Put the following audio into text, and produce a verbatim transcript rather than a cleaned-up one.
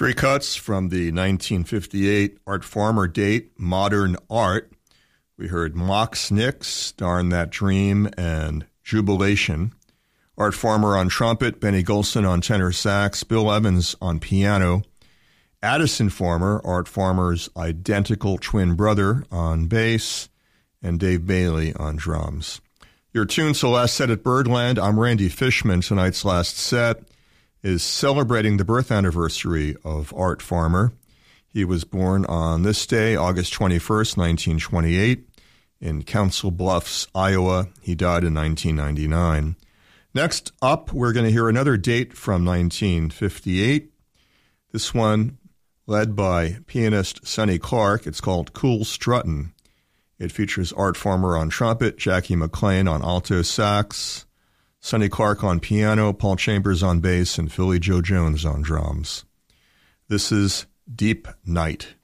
Three cuts from the nineteen fifty-eight Art Farmer date, Modern Art. We heard Mox Nix, Darn That Dream, and Jubilation. Art Farmer on trumpet, Benny Golson on tenor sax, Bill Evans on piano, Addison Farmer, Art Farmer's identical twin brother, on bass, and Dave Bailey on drums. Your tune, so last set at Birdland. I'm Randy Fishman. Tonight's last set is celebrating the birth anniversary of Art Farmer. He was born on this day, August twenty-first, nineteen twenty-eight, in Council Bluffs, Iowa. He died in nineteen ninety-nine. Next up, we're going to hear another date from nineteen fifty-eight. This one led by pianist Sonny Clark. It's called Cool Struttin'. It features Art Farmer on trumpet, Jackie McLean on alto sax, Sonny Clark on piano, Paul Chambers on bass, and Philly Joe Jones on drums. This is Deep Night.